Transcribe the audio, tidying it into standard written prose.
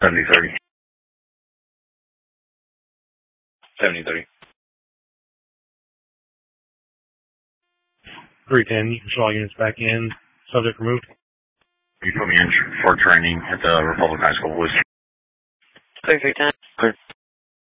7030. 7030. 310, you can show all units back in. Subject removed. You put me in for training at the Republic High School, please. 3310. Clear.